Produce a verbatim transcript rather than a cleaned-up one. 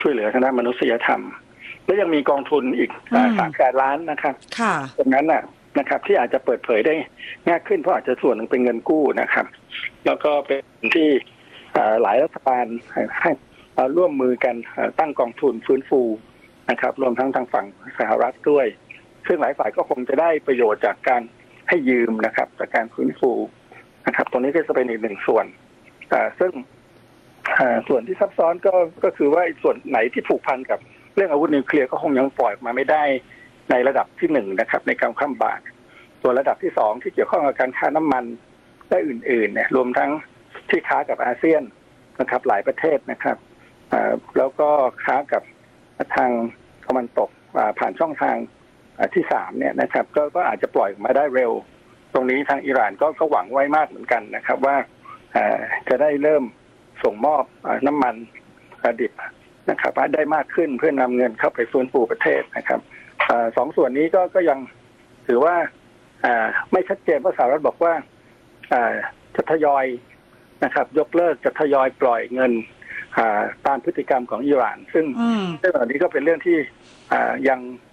ช่วยเหลือทางด้านมนุษยธรรมและยังมีกองทุนอีกสามแสนล้านนะครับตรงนั้นน่ะนะครับที่อาจจะเปิดเผยได้ง่ายขึ้นเพราะอาจจะส่วนหนึ่งเป็นเงินกู้นะครับแล้วก็เป็นที่หลายรัฐบาลให้ร่วมมือกันตั้งกองทุนฟื้นฟูนะครับรวมทั้งทางฝั่งสหรัฐด้วยซึ่งหลายฝ่ายก็คงจะได้ประโยชน์จากการให้ยืมนะครับจากการฟื้นฟูนะครับตรงนี้ก็จะเป็นอีกหนึ่งส่วนซึ่งส่วนที่ซับซ้อนก็ก็คือว่าส่วนไหนที่ผูกพันกับเรื่องอาวุธนิวเคลียร์ก็คงยังปล่อยออกมาไม่ได้ในระดับที่หนึ่งนะครับในการคว่ำบาตรส่วนระดับที่สองที่เกี่ยวข้องกับการค้าน้ำมันและอื่นๆเนี่ยรวมทั้งที่ค้ากับอาเซียนนะครับหลายประเทศนะครับแล้วก็ค้ากับทางตะวันตกผ่านช่องทางที่สามเนี่ยนะครับก็ก็อาจจะปล่อยออกมาได้เร็วตรงนี้ทางอิหร่านก็ก็หวังไว้มากเหมือนกันนะครับว่าจะได้เริ่มส่งมอบน้ำมันดิบนะครับได้มากขึ้นเพื่อนำเงินเข้าไปฟื้นฟูประเทศนะครับสองส่วนนี้ก็ก็ยังถือว่าไม่ชัดเจนเพราะสหรัฐบอกว่าจะทยอยนะครับยกเลิกจะทยอยปล่อยเงินตามพฤติกรรมของอิหร่านซึ่งเรื่องเหล่านี้ก็เป็นเรื่องที่ยัง